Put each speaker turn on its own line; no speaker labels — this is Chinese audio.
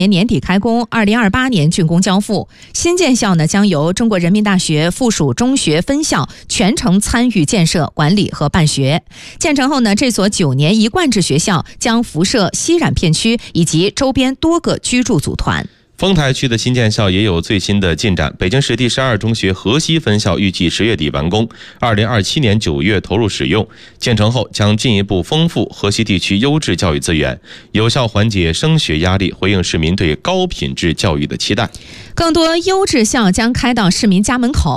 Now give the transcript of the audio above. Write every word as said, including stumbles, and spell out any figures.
年年底开工，二零二八年竣工交付。新建校呢，将由中国人民大学附属中学分校全程参与建设、管理和办学。建成后呢，这所九年一贯制学校将辐射西冉片区以及周边多个居住组团。
丰台区的新建校也有最新的进展。北京市第十二中学河西分校预计十月底完工，二零二七年九月投入使用。建成后将进一步丰富河西地区优质教育资源，有效缓解升学压力，回应市民对高品质教育的期待。
更多优质校将开到市民家门口。